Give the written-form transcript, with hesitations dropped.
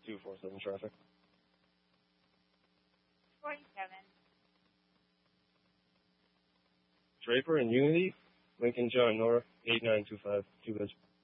247 traffic. 47. Draper and Unity, Lincoln John Nora, 8925, 2 bids.